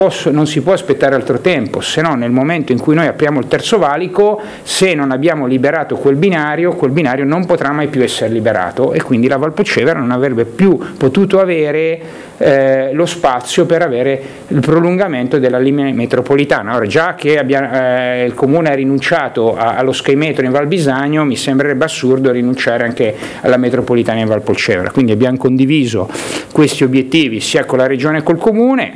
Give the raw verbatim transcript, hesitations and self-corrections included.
non si può aspettare altro tempo, se no nel momento in cui noi apriamo il terzo valico, se non abbiamo liberato quel binario, quel binario non potrà mai più essere liberato e quindi la Valpoccevera non avrebbe più potuto avere eh, lo spazio per avere il prolungamento della linea metropolitana. Ora, già che abbia, eh, il Comune ha rinunciato a, allo Sky Metro in Val Bisagno, mi sembrerebbe assurdo rinunciare anche alla metropolitana in Valpoccevera, quindi abbiamo condiviso questi obiettivi sia con la Regione che col Comune.